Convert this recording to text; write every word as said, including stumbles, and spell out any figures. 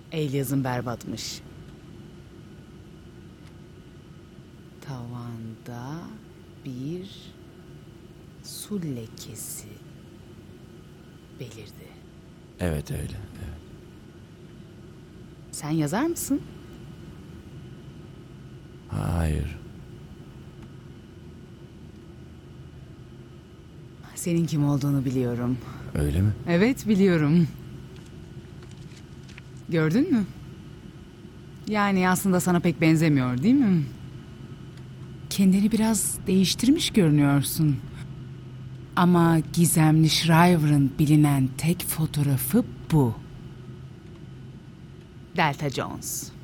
El yazın berbatmış. Tavanda bir su lekesi belirdi. Evet öyle. Evet. Sen yazar mısın? Hayır. Senin kim olduğunu biliyorum. Öyle mi? Evet, biliyorum. Gördün mü? Yani aslında sana pek benzemiyor, değil mi? Kendini biraz değiştirmiş görünüyorsun. Ama gizemli Shriver'ın bilinen tek fotoğrafı bu. Delta Jones.